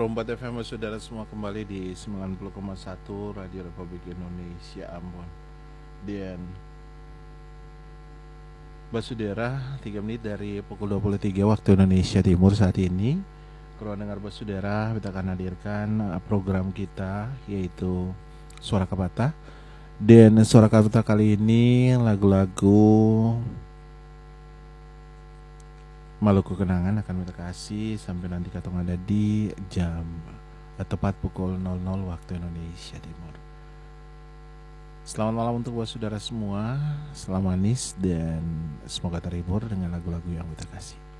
104 FM saudara semua kembali di 90,1 Radio Republik Indonesia Ambon. Dan Basudara 3 menit dari pukul 23 waktu Indonesia Timur saat ini. Kalau dengar Basudara, kita akan hadirkan program kita yaitu Suara Kapata. Dan Suara Kapata kali ini lagu-lagu Maluku Kenangan akan kita kasih sampai nanti katong ada di jam tepat pukul 00 waktu Indonesia Timur. Selamat malam untuk saudara semua, selamat manis dan semoga terhibur dengan lagu-lagu yang kita kasih.